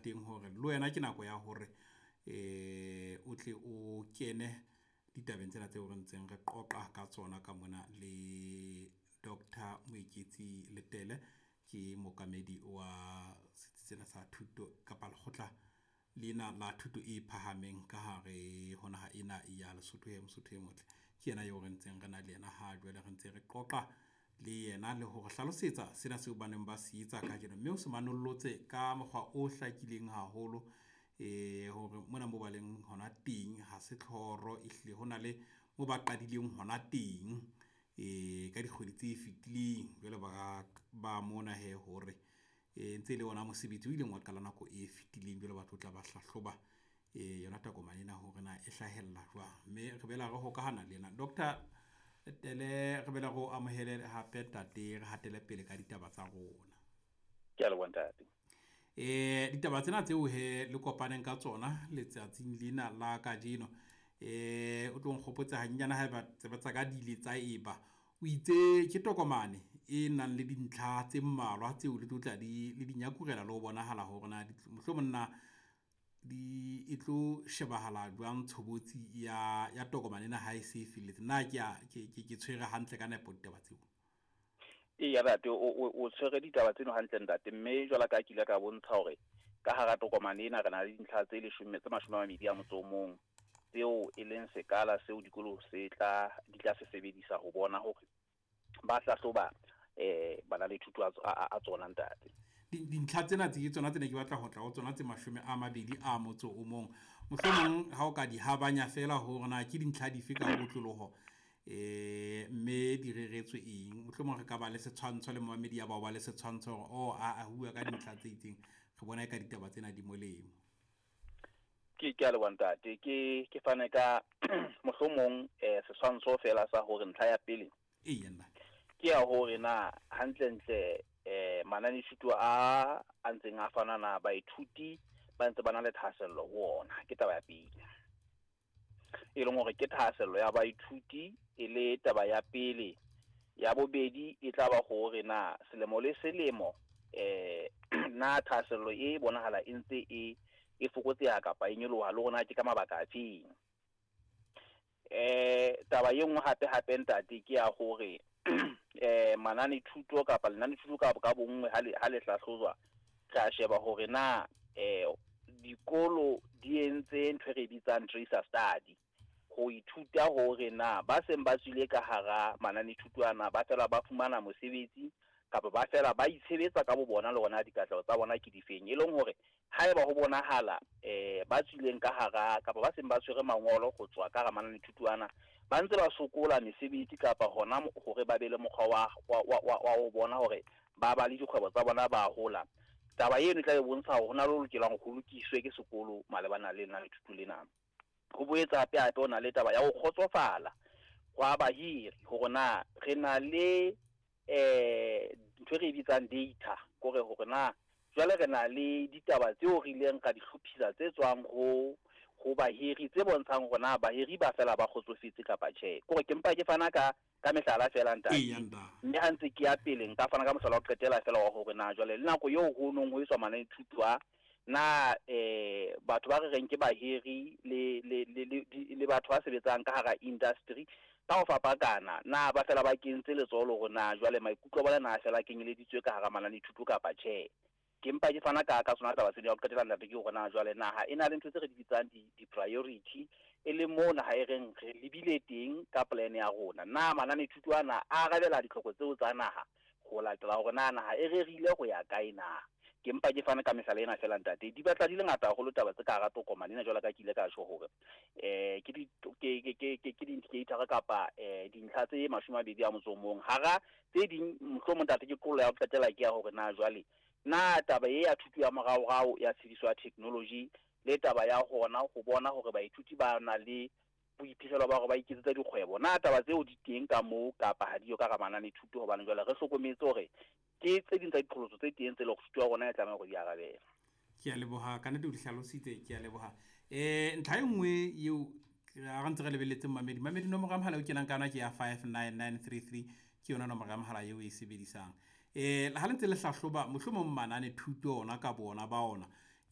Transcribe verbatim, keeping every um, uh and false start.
teng hore lo yena ke nako ya hore eh o tle o kene ditabeng tsena tse o ntseng re qoqa ka tsona ka mona le Doctor Moeketsi Letele ke mokamedi wa setsena sa thuto kapa lekgotla lena la thuto e phahameng ka hare hona ha ena ya Lesotho ya Mosotho e motle ke yena yo re ntseng re na le yena ha jwale re ntse re qoqa le yena le ho hlalosetsa sena se o baneng ba se etsa ka jeno mme o se manollotse ka mokgwa o hlakileng haholo eh hore mona mo baleng hona teng ha se tlhoro ehlile hona le mo ba qadileng hona teng eh ka dikgwedi tse fitileng jwale ba ba mona he hore eh ntse le ona mosebetsi o ile ngwa qala nako e fitileng jwale batho tla ba hlahloba eh yona takomane na hore na e hlahella jwang mme re bela re hokahana le yena Doctor Letele re bela go amohele hape tate re hatele pele ka ditaba tsa rona ke a le bontate eh ditaba tsena tseo he le kopaneng ka tsona letsatsing lena la ka dino eh o tlo nkgopotsa hanyana ha ba tsa ka dile tsa eba o itse ke tokomane e nang le dintlha tse mmalwa tseo le tla di le dinyakurela le ho bonahala hore na mohlomonna di itlo shebahala jwang tshobotsi ya ya tokomane na ha e se filletse na ke ke ke tshwere hantle ka nepo ditaba tseo e ya rate o o tshwere ditaba tseno hantle ntate mme jwala ka kile ka bontsha hore ka hara tokomane ena rena le dintlha tse leshome tse mashome a mabedi a motso o mong tseo e leng sekala seo dikolo se tla di tla se sebedisa ho bona hore ba hlahloba eh bana le thuto a tsona ntate dintlha tsena tse tsona tsene ke batla ho tla ho tsona tse mashome a mabedi a motso o mong mohlomong ha o ka di habanya fela hore na ke dintlha dife ka botloloho eh mme di reretswe eng mohlomong re ka ba le setshwantsho le mamedi ya ba ba le setshwantsho o a hua ka dintlha tse itseng re bona ka ditaba tsena di molemo ke ke a le bontate ke ke fane ka mohlomong eh setshwantsho fela sa hore ntlha ya pele e yena ke ya hore na hantle ntle eh manani thuto a antseng a fana na baithuti ba ntse bana le thasello ho ona ke taba ya pele e leng hore ke thasello ya baithuti e le taba ya pele ya bobedi e tla ba hore na selemo le selemo eh na thasello e bonahala e ntse e e fokotseha kapa e nyoloha le rona ke ka mabaka a feng eh taba ye nngwe hape hape ntate ke ya hore eh manani thuto kapa lenani thuto ka ka bongwe ha le ha le hlahlojwa tla sheba hore na eh dikolo di entse ntwe re bitsang tracer study ho ithuta hore na ba seng ba tswile ka hara manani thuto ana ba fela ba fumana mosebetsi kapa ba fela ba itshebetsa ka bo bona le rona dikatleho tsa bona ke difeng e leng hore haeba ho bonahala eh ba tswileng ka hara kapa ba seng ba tshwere mangolo go tswa ka hara manani thuto ana ba ntse ba sokola mesebetsi kapa hona hore ba be le mokgwa wa wa wa ho bona hore ba ba le dikgwebo tsa bona ba hola taba eno tla e bontsha hore hona le lokelang go lokiswe ke sekolo malebana le nna le thuto lena go boetsa hape hape ona le taba ya go kgotsofala kwa bahiri hore na re na le eh ntwe re bitsang data gore hore na jwale re na le ditaba tseo re ileng ka di hlophisa tse tswang ho go bahiri tse bontshang hore na bahiri ba fela ba kgotsofetse kapa tjhe gore ke mpa ke fana ka ka mehlala fela ntate mme ha ntse ke ya pele nka fana ka mohlala o qetela fela wa hore na jwale le nako eo ho nong ho iswa manane thutwa na eh batho ba re reng ke bahiri le le le le batho ba sebetsang ka hara industry ba o fapakana na ba fela ba kentse letsolo hore na jwale maikutlo bona na fela kenyeleditswe ka hara manane thuto kapa tjhe ke mpa ke fana ka ka tsona taba se di o qetela ntate ke hore na jwale naha ena le ntse re di bitsang di di priority e le mona ha e reng re lebile teng ka plan ya rona na manane thuto ana a rabela ditlhoko tseo tsa naha go latela hore na naha e rerile go ya kae na ke mpa ke fana ka mehlala ena fela ntate di batla di le ngata go lo taba tse ka ga tokomane ena jwala ka kile ka sho hore eh ke di ke ke ke ke di indicator kapa eh dintlha tse mashome a bedi a motsomong hara tse ding mohlomong ntate ke qolla ya go qetela ke ya hore na jwale na taba e ya thuto ya moraorao ya tshediso ya technology le taba ya hona go bona hore baithuti ba na le boiphihlelo ba hore ba iketsetsa dikgwebo na taba tseo di teng ka moo kapa ha dio ka ga manane thuto ho bana jwale re hlokometse hore ke tse ding tsa ditlholoso tse teng tse le go thuto rona e tlameha go di arabela ke a leboha kana di hlalositse ke a leboha eh ntlha e nngwe eo ga ntse re lebeletse mamedi mamedi no moga mohala o kenang kana ke ya five nine nine three three ke yona no moga mohala eo e sebedisang eh ha le ntse le hlahloba mohlomong manane thuto ona ka bona ba ona